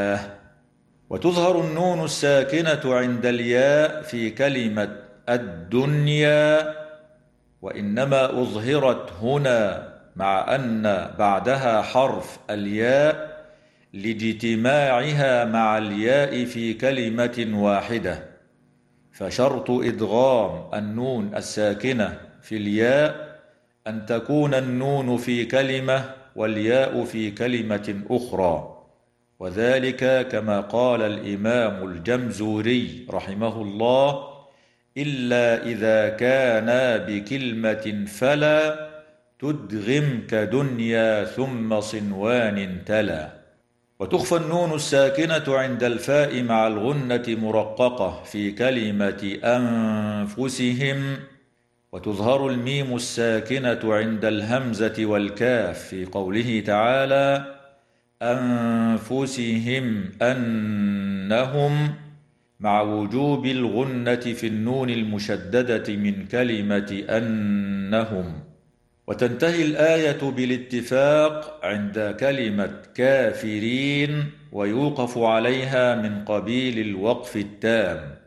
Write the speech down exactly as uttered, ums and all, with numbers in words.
وتظهر النون الساكنة عند الياء في كلمة الدنيا، وإنما أظهرت هنا مع أن بعدها حرف الياء لاجتماعها مع الياء في كلمة واحدة، فشرط إدغام النون الساكنة في الياء أن تكون النون في كلمة والياء في كلمة أخرى، وذلك كما قال الإمام الجمزوري رحمه الله: إلا إذا كان بكلمة فلا تدغم كدنيا ثم صنوان تلا. وتخفى النون الساكنة عند الفاء مع الغنة مرققة في كلمة أنفسهم، وتظهر الميم الساكنة عند الهمزة والكاف في قوله تعالى: أنفسهم أنهم، مع وجوب الغنة في النون المشددة من كلمة أنهم. وتنتهي الآية بالاتفاق عند كلمة كافرين، ويوقف عليها من قبيل الوقف التام.